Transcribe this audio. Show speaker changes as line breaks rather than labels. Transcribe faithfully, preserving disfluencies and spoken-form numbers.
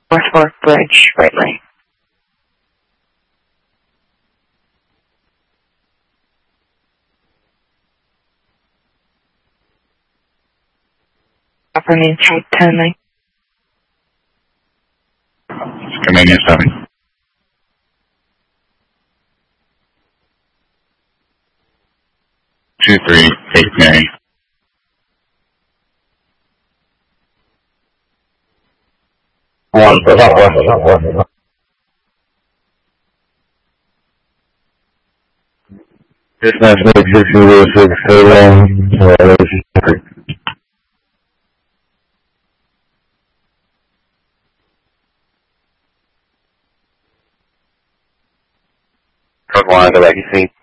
North Fork Bridge, right lane. Upper Main Street, ten lane.
Convenience seven. Two three eight Mary.
One, one, one, one, one. Dispatch six six zero six seven.
Code one, the legacy.